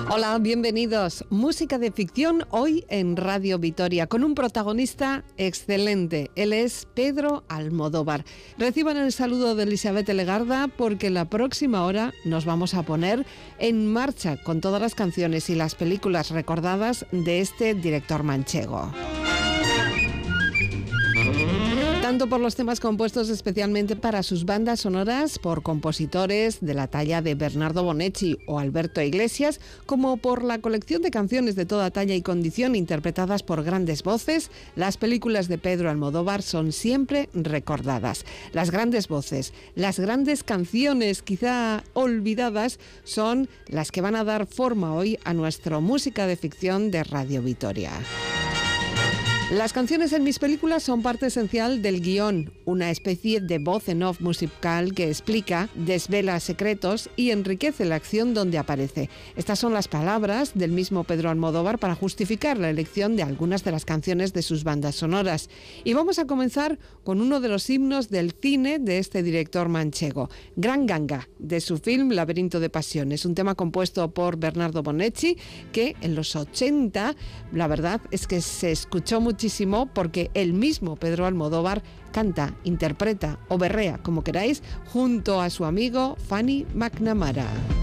Hola, bienvenidos. Música de ficción hoy en Radio Vitoria con un protagonista excelente. Él es Pedro Almodóvar. Reciban el saludo de Elisabeth Legarda porque la próxima hora nos vamos a poner en marcha con todas las canciones y las películas recordadas de este director manchego. Tanto por los temas compuestos especialmente para sus bandas sonoras por compositores de la talla de Bernardo Bonetti o Alberto Iglesias, como por la colección de canciones de toda talla y condición interpretadas por grandes voces, las películas de Pedro Almodóvar son siempre recordadas. Las grandes voces, las grandes canciones quizá olvidadas son las que van a dar forma hoy a nuestra música de ficción de Radio Vitoria. Las canciones en mis películas son parte esencial del guión, una especie de voz en off musical que explica, desvela secretos y enriquece la acción donde aparece. Estas son las palabras del mismo Pedro Almodóvar para justificar la elección de algunas de las canciones de sus bandas sonoras. Y vamos a comenzar con uno de los himnos del cine de este director manchego, Gran Ganga, de su film Laberinto de Pasiones, un tema compuesto por Bernardo Bonetti que en los 80, la verdad es que se escuchó muchísimo porque el mismo Pedro Almodóvar canta, interpreta o berrea, como queráis, junto a su amigo Fanny McNamara.